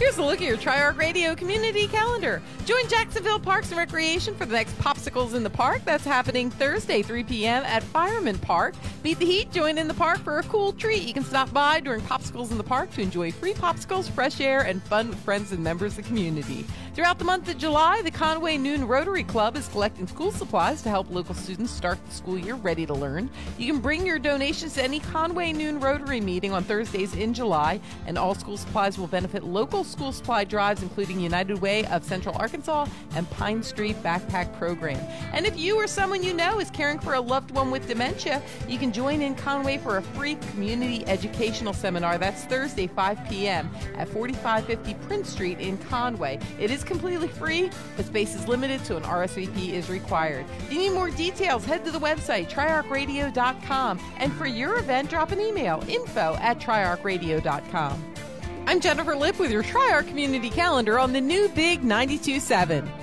Here's a look at your Tri-Arc Radio community calendar. Join Jacksonville Parks and Recreation for the next Popsicles in the Park. That's happening Thursday, 3 p.m. at Fireman Park. Beat the heat, join in the park for a cool treat. You can stop by during Popsicles in the Park to enjoy free popsicles, fresh air, and fun with friends and members of the community. Throughout the month of July, the Conway Noon Rotary Club is collecting school supplies to help local students start the school year ready to learn. You can bring your donations to any Conway Noon Rotary meeting on Thursdays in July, and all school supplies will benefit local school supply drives, including United Way of Central Arkansas and Pine Street Backpack Program. And if you or someone you know is caring for a loved one with dementia, you can join in Conway for a free community educational seminar. That's Thursday, 5 p.m. at 4550 Prince Street in Conway. It is completely free, but space is limited, so an RSVP is required. If you need more details, head to the website, triarcradio.com. And for your event, drop an email, info@triarcradio.com. I'm Jennifer Lipp with your Tri-Arc Community Calendar on the new Big 92.7.